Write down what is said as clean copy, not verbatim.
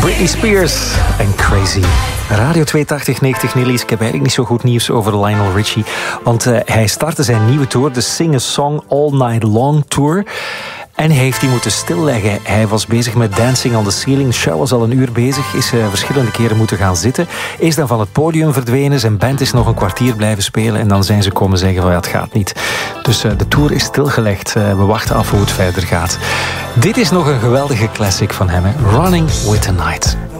Britney Spears en Crazy. Radio 28090 Nelly's. Ik heb eigenlijk niet zo goed nieuws over Lionel Richie. Want hij startte zijn nieuwe tour, de Sing a Song All Night Long Tour. En hij heeft die moeten stilleggen. Hij was bezig met Dancing on the Ceiling. De show was al een uur bezig. Is verschillende keren moeten gaan zitten. Is dan van het podium verdwenen. Zijn band is nog een kwartier blijven spelen. En dan zijn ze komen zeggen van ja, het gaat niet. Dus de tour is stilgelegd. We wachten af hoe het verder gaat. Dit is nog een geweldige classic van hem. Hè? Running with the Night.